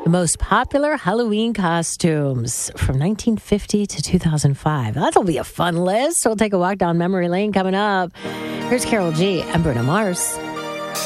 The most popular Halloween costumes from 1950 to 2005. That'll be a fun list. We'll take a walk down memory lane coming up. Here's Carol G and Bruno Mars.